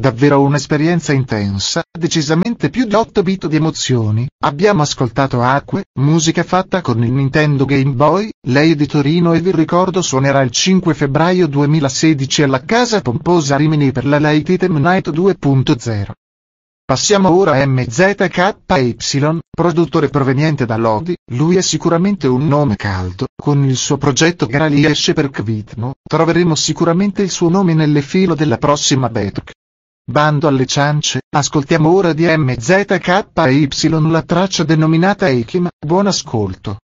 davvero un'esperienza intensa, decisamente più di 8 bit di emozioni. Abbiamo ascoltato Acque, musica fatta con il Nintendo Game Boy, lei di Torino e vi ricordo suonerà il 5 febbraio 2016 alla Casa Pomposa Rimini per la Light Item Night 2.0. Passiamo ora a MZKY, produttore proveniente da Lodi. Lui è sicuramente un nome caldo, con il suo progetto Grali esce per Kvitno, troveremo sicuramente il suo nome nelle fila della prossima Betuk. Bando alle ciance, ascoltiamo ora di MZKY la traccia denominata Eikim, buon ascolto.